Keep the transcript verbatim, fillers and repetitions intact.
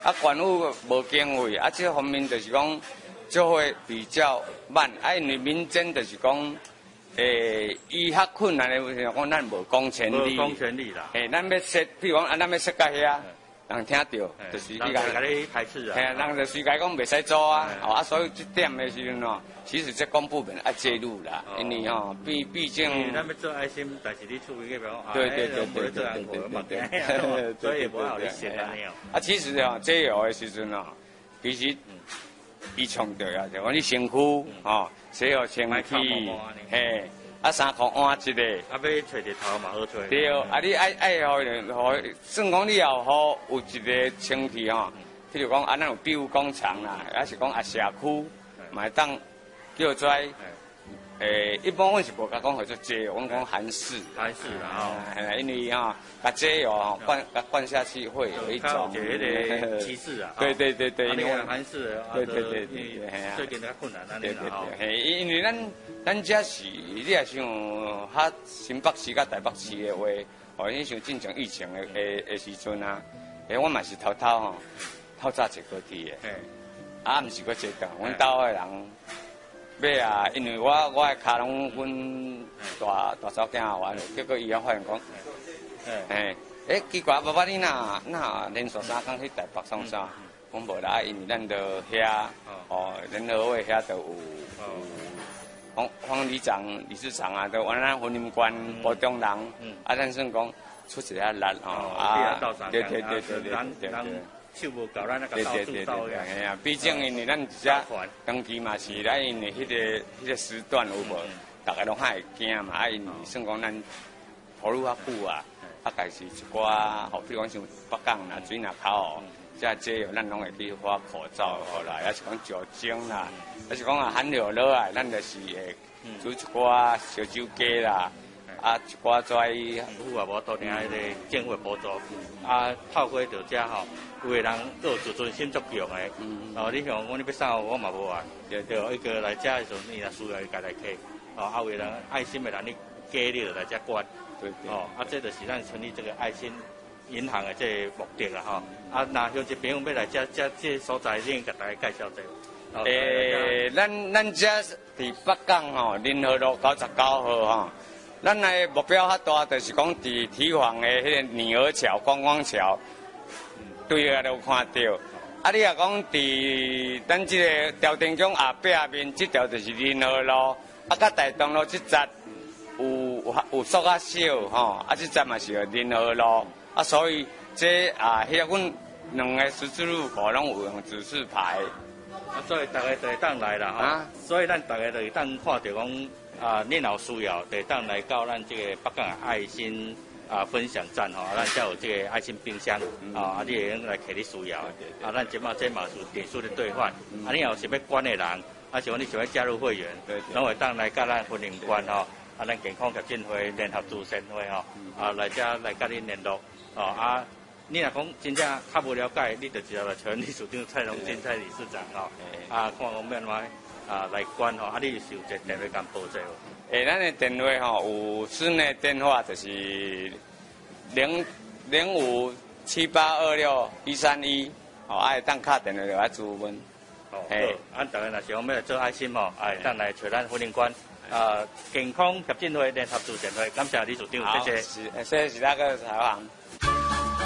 啊，官府无经费，啊，这方面就是讲就会比较慢。啊，因为民间就是讲，诶，医学困难的，讲咱无公权力。 无公权力啦。 诶，咱要说，比如讲，啊，咱要说到遐。 人听到，就是你讲， 你排斥啊， 嘿，人就随解讲袂使做啊，哦啊，所以这点的时阵哦，其实这公部门要介入啦，因为哦，毕毕竟， 咱要做爱心，但是你厝边个讲， 对对对对对对对， 所以无好你写安尼哦。 啊，其实哦，这有的时阵哦，其实伊创着啊，就讲你身躯哦，洗好清气，嘿。 啊，三箍换一个， 啊，要找日头嘛好找。 对，啊，你爱爱互互，算讲你也好有一个清气吼，譬如讲啊，咱有庇护工厂啦，还是讲啊社区，嘛会当叫做，诶，一般阮是无甲讲叫做节油，阮讲韩式。 韩式啦， 哦，因为吼，甲节油吼灌甲灌下去会有一种， 有一个歧视啊。 对对对对， 因为韩式， 对对对对对， 最近较困难， 对对对，因为咱。 咱这是，你也想较新北市甲台北市的话，哦，你像进前疫情的的的时阵啊，诶，我嘛是偷偷吼，透早坐高铁的，啊，毋是搁坐长，阮兜的人要啊，因为我我的脚拢阮大大嫂囝玩，结果伊也发现讲，诶，诶，奇怪，爸爸你哪哪连续三工去台北创啥？讲无啦，因为咱着遐，哦，联合会遐着有。 方方里长、理事长啊，都往咱婚姻关保中人，啊，咱算讲出一下力哦，啊，对对对对对对对， 手无够，咱那个到处走呀。 哎呀，毕竟因为咱只登记嘛是，咱因为迄个迄个时段有无，大家拢较会惊嘛，啊，因为算讲咱投入较久啊，啊，家是一寡，吼，比如讲像北港啦、水林口。 这这有咱拢会去发口罩好啦，也是讲酒精啦，也是讲啊含料落来，咱就是会煮一寡烧酒鸡啦，啊一寡跩。 府也无多领迄个政府补助，啊透过着遮吼，有个人做自尊心足强的，哦你像我你要啥我嘛无啊，就就一个来遮的时候，你若需要家来客，哦啊有个人爱心的人你加你就来遮管，哦啊这就是咱成立这个爱心。 银行的这个目的啦吼，啊，那像这朋友要来这这这所在，你甲大家介绍者。 诶，咱咱这伫北港吼，联合路九十九号吼，咱的目标较大，就是讲伫堤防的迄个女儿桥、观光桥，对个都看到。啊，你若讲伫咱这个条定宫后壁面，这条就是联合路，啊，甲大东路这节有有缩较少吼，啊，这节嘛是联合路。 啊，所以这啊，迄个阮两个十字路口拢有用指示牌， 啊，所以大家就会当来啦，啊，所以咱大家就会当看到讲啊，你若有需要，就会当来到咱这个北港爱心啊分享站吼，咱才有这个爱心冰箱，啊，啊，你会用来摕你需要，啊，咱即马这嘛是点数的兑换，啊，你若是要管的人，啊，是讲你想要加入会员，拢会当来甲咱婚姻关吼，啊，咱健康促进会联合慈善会吼，啊，来遮来甲你联络。 哦啊，你若讲真正较无了解，你就直接来找理事长蔡荣金蔡理事长吼，啊，看我们安怎啊来管吼，啊，你是有一个电话敢报者无？ 诶，咱的电话吼有室内电话就是零零五七八二六一三一，哦，爱当敲电话就来咨询。 哦，嘿，啊，大家若是讲要来做爱心吼，哎，当来找咱婚姻馆。 啊，健康协进会联合慈善会，感谢理事长，谢谢。 是，谢谢是那个采访。